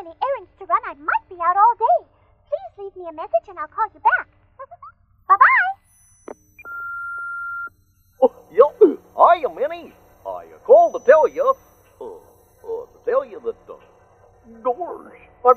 many errands to run, I might be out all day. Please leave me a message and I'll call you back. Bye-bye. Oh, yeah. Hiya, Minnie. I called to tell you that, gosh,